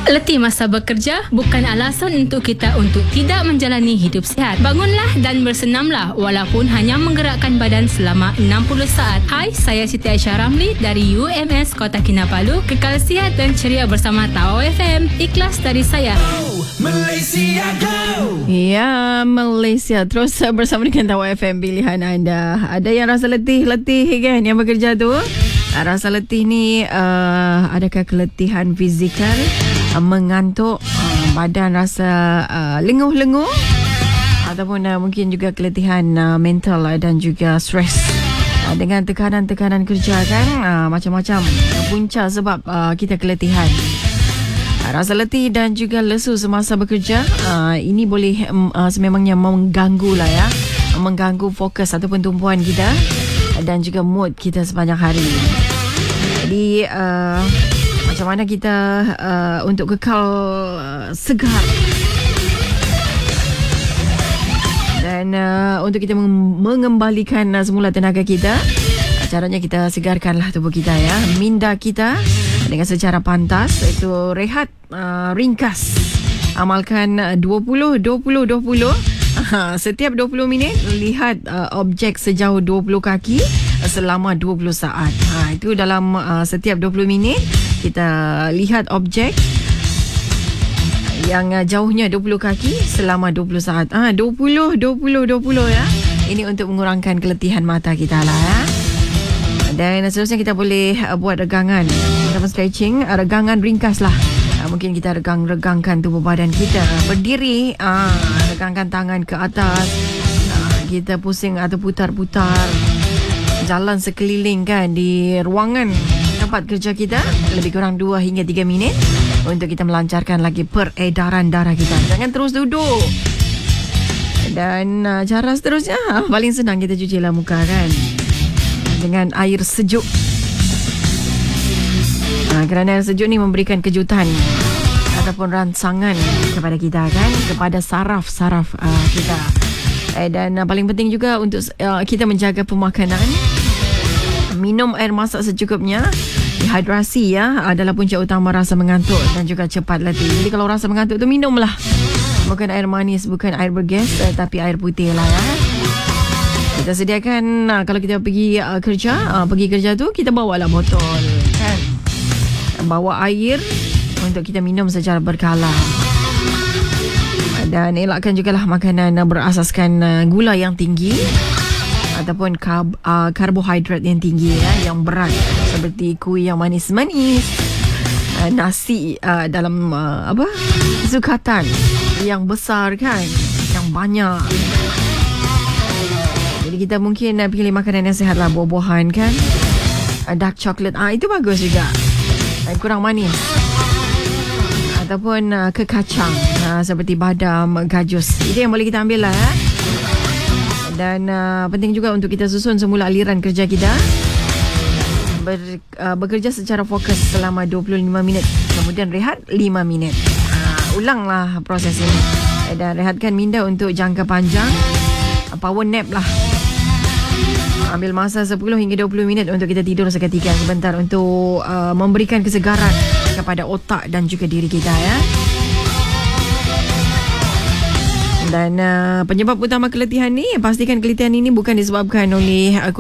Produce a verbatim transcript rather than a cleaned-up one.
Letih masa bekerja bukan alasan untuk kita untuk tidak menjalani hidup sihat. Bangunlah dan bersenamlah walaupun hanya menggerakkan badan selama enam puluh saat. Hai, saya Siti Aisyah Ramli dari U M S Kota Kinabalu. Kekal sihat dan ceria bersama Tawau F M. Ikhlas dari saya. Oh, Malaysia go! Ya, Malaysia terus bersama dengan Tawau F M, pilihan anda. Ada yang rasa letih-letih kan yang bekerja tu? Rasa letih ni uh, adakah keletihan fizikal, uh, mengantuk, uh, badan rasa uh, lenguh-lenguh, ataupun uh, mungkin juga keletihan uh, mental uh, dan juga stres uh, dengan tekanan-tekanan kerja kan, uh, macam-macam punca sebab uh, kita keletihan. Uh, rasa letih dan juga lesu semasa bekerja, uh, ini boleh um, uh, sememangnya mengganggu lah ya, mengganggu fokus ataupun tumpuan kita dan juga mood kita sepanjang hari. Jadi uh, macam mana kita uh, untuk kekal uh, segar dan uh, untuk kita mengembalikan uh, semula tenaga kita, uh, caranya kita segarkanlah tubuh kita ya, minda kita dengan secara pantas, iaitu rehat uh, ringkas, amalkan uh, dua puluh dua puluh dua puluh. Ha, setiap dua puluh minit lihat uh, objek sejauh dua puluh kaki uh, selama dua puluh saat. Ha, itu dalam uh, setiap dua puluh minit kita lihat objek yang uh, jauhnya dua puluh kaki selama dua puluh saat. Ah ha, dua puluh dua puluh dua puluh ya. Ini untuk mengurangkan keletihan mata kita lah ya. Dan seterusnya kita boleh uh, buat regangan ataupun stretching, uh, regangan ringkas lah. Uh, mungkin kita regang-regangkan tubuh badan kita. Berdiri, uh, regangkan tangan ke atas. Uh, kita pusing atau putar-putar. Jalan sekeliling kan di ruangan tempat kerja kita. Lebih kurang dua hingga tiga minit. Untuk kita melancarkan lagi peredaran darah kita. Jangan terus duduk. Dan uh, cara seterusnya, paling senang kita cucilah muka kan. Dengan air sejuk. Ha, kerana air sejuk ni memberikan kejutan ataupun rangsangan kepada kita kan, kepada saraf-saraf uh, kita. Eh, dan uh, paling penting juga untuk uh, kita menjaga pemakanan. Minum air masak secukupnya. Dehidrasi ya adalah punca utama rasa mengantuk dan juga cepat letih. Jadi kalau rasa mengantuk tu minumlah. Bukan air manis, bukan air bergas, eh, tapi air putih lah ya. Kita sediakan uh, kalau kita pergi uh, kerja, uh, pergi kerja tu kita bawalah botol kan. Bawa air untuk kita minum secara berkala. Dan elakkan jugalah makanan berasaskan gula yang tinggi ataupun karb, uh, karbohidrat yang tinggi ya, yang berat, seperti kuih yang manis-manis, uh, nasi uh, dalam uh, apa sukatan yang besar kan, yang banyak. Jadi kita mungkin uh, pilih makanan yang sihat lah, buah-buahan kan, uh, dark chocolate, ah itu bagus juga. Kurang manis ataupun uh, ke kacang uh, seperti badam, gajus, itu yang boleh kita ambil lah ya. Dan uh, penting juga untuk kita susun semula aliran kerja kita. Ber, uh, bekerja secara fokus selama dua puluh lima minit, kemudian rehat lima minit. uh, Ulanglah proses ini. Dan rehatkan minda untuk jangka panjang. uh, Power nap lah. Ambil masa sepuluh hingga dua puluh minit untuk kita tidur seketika sebentar untuk uh, memberikan kesegaran kepada otak dan juga diri kita ya. Dan uh, penyebab utama keletihan ni, pastikan keletihan ini bukan disebabkan oleh uh,